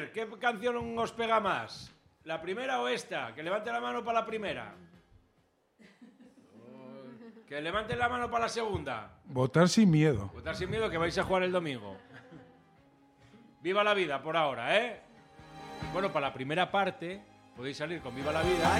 ver, ¿qué canción os pega más? ¿La primera o esta? Que levante la mano para la primera. Que levante la mano para la segunda. Votar sin miedo. Votar sin miedo que vais a jugar el domingo. Viva la vida por ahora, ¿eh? Bueno, para la primera parte podéis salir con Viva la vida.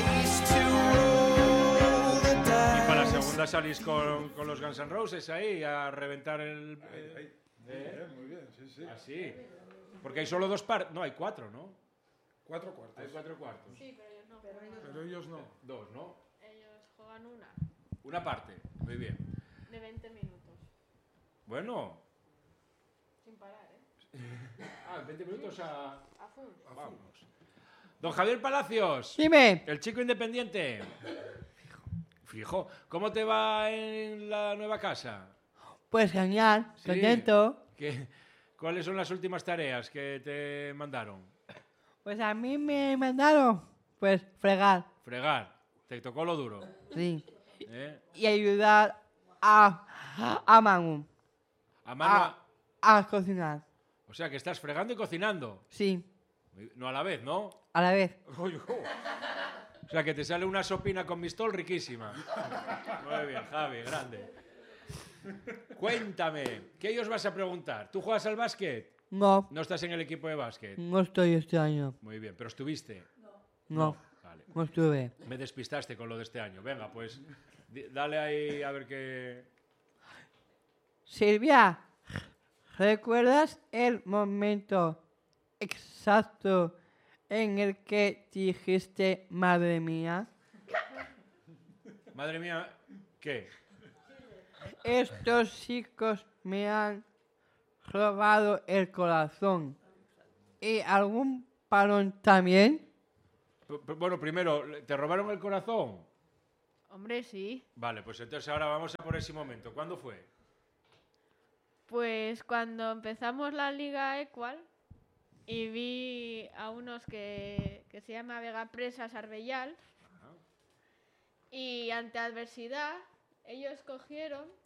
Y para la segunda salís con los Guns N' Roses ahí a reventar el... Muy bien, sí, sí. Así. Porque hay solo 2 partes. No, hay 4, ¿no? 4 cuartos. Hay 4 cuartos. Sí, pero ellos no juegan. Pero ellos no. 2, ¿no? Ellos juegan una, Una parte. Muy bien. de 20 minutos. Bueno. Sin parar, ¿eh? 20 minutos a... A full. Vamos. Don Javier Palacios. Dime. El chico independiente. Fijo. ¿Cómo te va en la nueva casa? Pues genial, Sí. contento. ¿Cuáles son las últimas tareas que te mandaron? Pues a mí me mandaron, pues, fregar, Fregar. Te tocó lo duro. sí. ¿Eh? Y ayudar a Manu A mano. a cocinar. O sea, que estás fregando y cocinando. Sí, No a la vez, ¿no? a la vez. O sea, que te sale una sopina con mistol riquísima. Muy bien, Javi, grande. Cuéntame, ¿qué ellos vas a preguntar? ¿Tú juegas al básquet? No, ¿No estás en el equipo de básquet? no estoy este año. Muy bien, pero estuviste. No, Vale. no estuve. Me despistaste con lo de este año. Venga, pues dale ahí a ver qué... Silvia, ¿recuerdas el momento exacto en el que dijiste madre mía? Madre mía, ¿qué? Estos chicos me han robado el corazón. ¿Y algún parón también? Bueno, primero, ¿te robaron el corazón? Hombre, sí. Vale, pues entonces ahora vamos a por ese momento. ¿Cuándo fue? Pues cuando empezamos la Liga Equal y vi a unos que se llama Vega Presas Arbellal y ante adversidad ellos cogieron